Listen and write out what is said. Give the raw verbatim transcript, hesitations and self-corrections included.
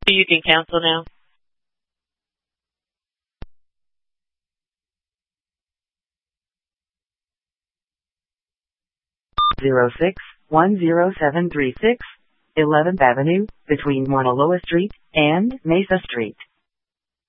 You can cancel now. zero six one zero seven three six eleventh Avenue, between Mauna Loa Street and Mesa Street.